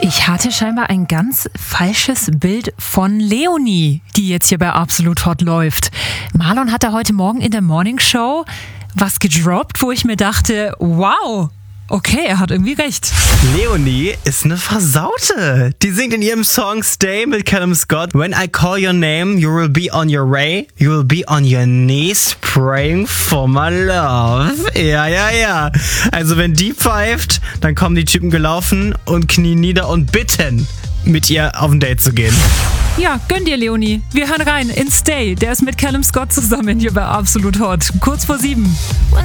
Ich hatte scheinbar ein ganz falsches Bild von Leonie, die jetzt hier bei Absolut Hot läuft. Marlon hat da heute Morgen in der Morning Show was gedroppt, wo ich mir dachte, wow, okay, er hat irgendwie recht. Leonie ist eine Versaute. Die singt in ihrem Song Stay mit Callum Scott: When I call your name, you will be on your way. You will be on your knees praying for my love. Ja. Also wenn die pfeift, dann kommen die Typen gelaufen und knien nieder und bitten, mit ihr auf ein Date zu gehen. Ja, gönn dir, Leonie. Wir hören rein in Stay. Der ist mit Callum Scott zusammen hier bei Absolut Hot. Kurz vor 7.